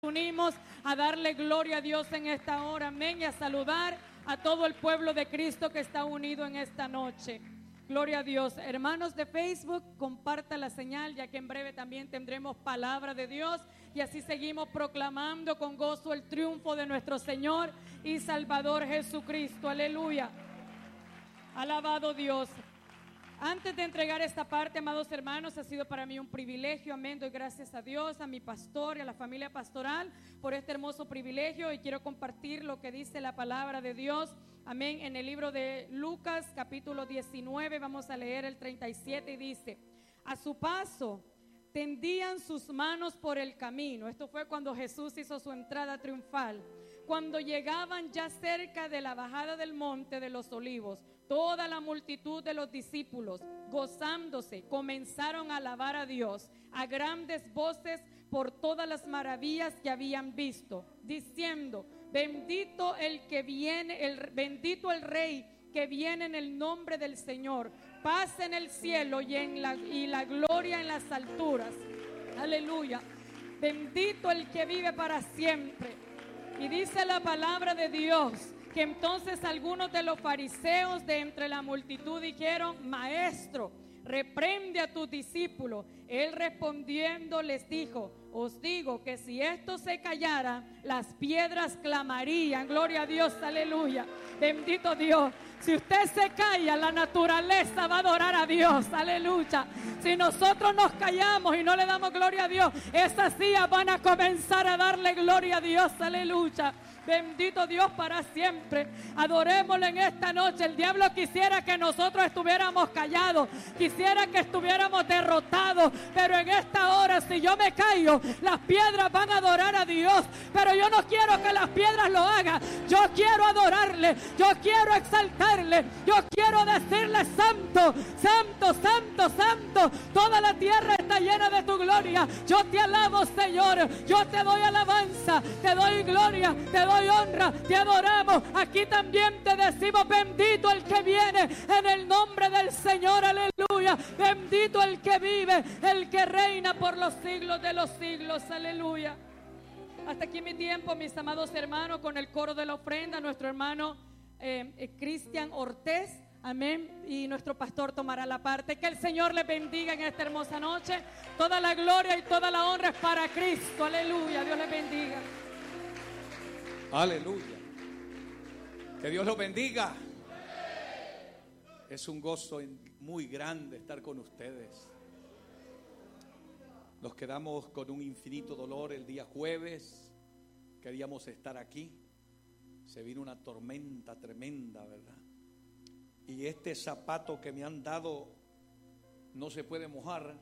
unimos a darle gloria a Dios en esta hora, amén, y a saludar a todo el pueblo de Cristo que está unido en esta noche. Gloria a Dios. Hermanos de Facebook, comparta la señal, ya que en breve también tendremos palabra de Dios, y así seguimos proclamando con gozo el triunfo de nuestro Señor y Salvador Jesucristo. Aleluya. Alabado Dios. Antes de entregar esta parte, amados hermanos, ha sido para mí un privilegio, amén, doy gracias a Dios, a mi pastor y a la familia pastoral por este hermoso privilegio, y quiero compartir lo que dice la palabra de Dios, amén, en el libro de Lucas, capítulo 19, vamos a leer el 37, y dice: a su paso tendían sus manos por el camino. Esto fue cuando Jesús hizo su entrada triunfal. Cuando llegaban ya cerca de la bajada del monte de los olivos, toda la multitud de los discípulos, gozándose, comenzaron a alabar a Dios a grandes voces por todas las maravillas que habían visto, diciendo: bendito el que viene, bendito el Rey que viene en el nombre del Señor, paz en el cielo y la gloria en las alturas. Aleluya. Bendito el que vive para siempre. Y dice la palabra de Dios que entonces algunos de los fariseos de entre la multitud dijeron: maestro, reprende a tus discípulos. Él respondiendo les dijo: os digo que si esto se callara, las piedras clamarían. Gloria a Dios, aleluya. Bendito Dios. Si usted se calla, la naturaleza va a adorar a Dios, aleluya. Si nosotros nos callamos y no le damos gloria a Dios, esas sillas van a comenzar a darle gloria a Dios, aleluya. Bendito Dios para siempre. Adorémosle en esta noche. El diablo quisiera que nosotros estuviéramos callados, quisiera que estuviéramos derrotados, pero en esta hora, si yo me callo, las piedras van a adorar a Dios. Pero yo no quiero que las piedras lo hagan. Yo quiero adorarle, yo quiero exaltarle, yo quiero decirle: santo, santo, santo, santo, toda la tierra está llena de tu gloria. Yo te alabo, Señor, yo te doy alabanza, te doy gloria, te doy honra, te adoramos. Aquí también te decimos: bendito el que viene en el nombre del Señor, aleluya. Bendito el que vive, el que reina por los siglos de los siglos, aleluya. Hasta aquí mi tiempo, mis amados hermanos, con el coro de la ofrenda, nuestro hermano Cristian Ortiz, amén, y nuestro pastor tomará la parte. Que el Señor les bendiga en esta hermosa noche. Toda la gloria y toda la honra es para Cristo, aleluya. Dios les bendiga. Aleluya. Que Dios los bendiga. Es un gozo muy grande estar con ustedes. Nos quedamos con un infinito dolor el día jueves. Queríamos estar aquí. Se vino una tormenta tremenda, ¿verdad? Y este zapato que me han dado no se puede mojar.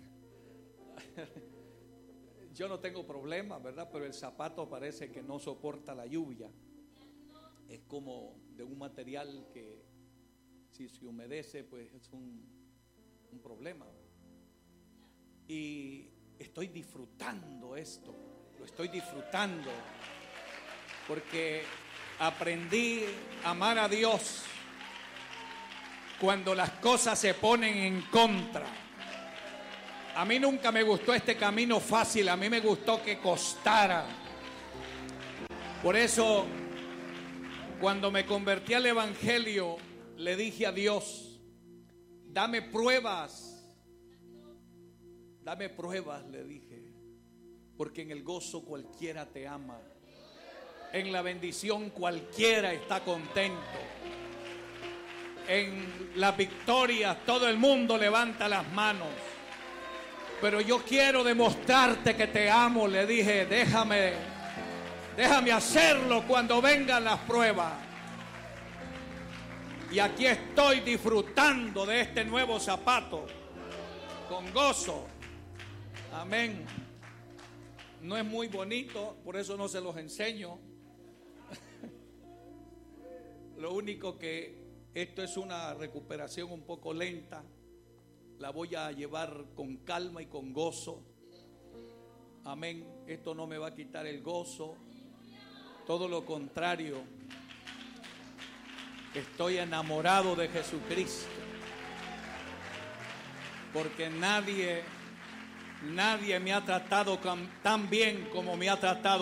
Yo no tengo problema, ¿verdad? Pero el zapato parece que no soporta la lluvia. Es como de un material que si se humedece, pues es un problema. Y estoy disfrutando esto, lo estoy disfrutando, porque aprendí a amar a Dios cuando las cosas se ponen en contra. A mí nunca me gustó este camino fácil, a mí me gustó que costara. Por eso, cuando me convertí al Evangelio, le dije a Dios: dame pruebas, le dije, porque en el gozo cualquiera te ama, en la bendición cualquiera está contento, en las victorias todo el mundo levanta las manos. Pero yo quiero demostrarte que te amo, le dije. Déjame hacerlo cuando vengan las pruebas. Y aquí estoy disfrutando de este nuevo zapato con gozo. Amén. No es muy bonito, por eso no se los enseño. Lo único que esto es una recuperación un poco lenta. La voy a llevar con calma y con gozo. Amén. Esto no me va a quitar el gozo. Todo lo contrario. Estoy enamorado de Jesucristo. Porque nadie me ha tratado tan bien como me ha tratado